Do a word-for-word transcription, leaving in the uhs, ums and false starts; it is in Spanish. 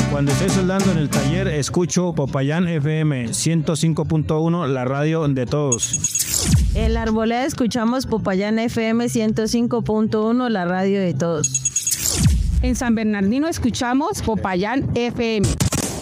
Cuando estoy soldando en el taller, escucho Popayán F M ciento cinco punto uno, la radio de todos. En la Arboleda escuchamos Popayán F M ciento cinco punto uno, la radio de todos. En San Bernardino escuchamos Popayán F M.